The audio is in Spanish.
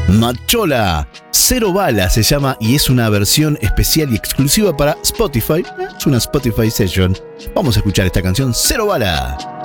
Machola, Cero Bala se llama y es una versión especial y exclusiva para Spotify. Es una Spotify Session. Vamos a escuchar esta canción, Cero Bala.